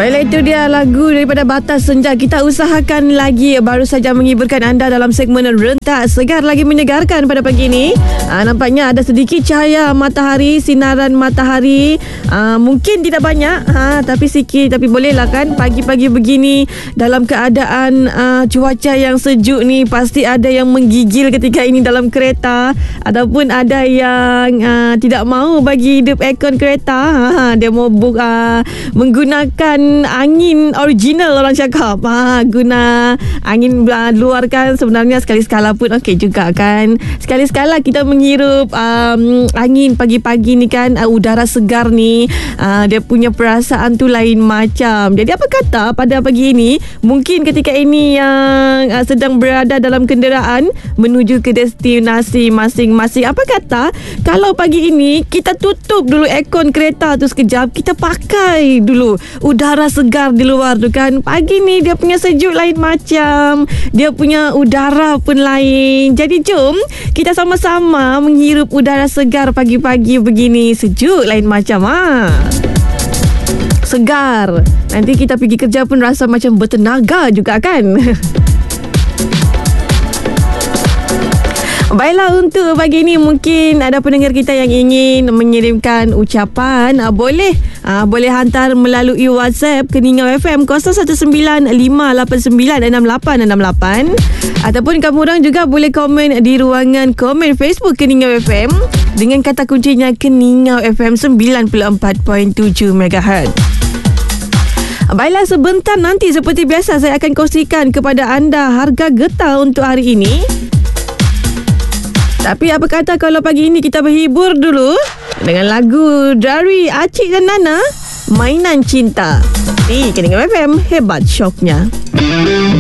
Baiklah, itu dia lagu daripada Batas Senja. Kita usahakan lagi baru saja menghiburkan anda dalam segmen Rentak Segar, lagi menyegarkan pada pagi ini. Nampaknya ada sedikit cahaya matahari, sinaran matahari. Mungkin tidak banyak, tapi sikit. Tapi bolehlah kan, pagi-pagi begini dalam keadaan cuaca yang sejuk ni, pasti ada yang menggigil ketika ini dalam kereta, ataupun ada yang tidak mahu bagi hidup aircon kereta. Dia mau menggunakan angin original, orang cakap. Guna angin luarkan, sebenarnya sekali-sekala pun okey juga kan. Sekali-sekala kita menghirup angin pagi-pagi ni kan, udara segar ni, dia punya perasaan tu lain macam. Jadi apa kata pada pagi ini, mungkin ketika ini yang sedang berada dalam kenderaan menuju ke destinasi masing-masing, apa kata kalau pagi ini kita tutup dulu aircon kereta tu sekejap, kita pakai dulu udara segar di luar tu kan. Pagi ni dia punya sejuk lain macam, dia punya udara pun lain. Jadi jom kita sama-sama menghirup udara segar pagi-pagi begini. Sejuk lain macam, segar. Nanti kita pergi kerja pun rasa macam bertenaga juga kan. Baiklah, untuk pagi ini mungkin ada pendengar kita yang ingin mengirimkan ucapan. Boleh hantar melalui WhatsApp Keningau FM 0195896868, ataupun kamu orang juga boleh komen di ruangan komen Facebook Keningau FM dengan kata kuncinya Keningau FM 94.7 MHz. Baiklah, sebentar nanti seperti biasa saya akan kongsikan kepada anda harga getah untuk hari ini. Tapi apa kata kalau pagi ini kita berhibur dulu dengan lagu dari Acik dan Nana, Mainan Cinta. Di Keningau FM, hebat syoknya.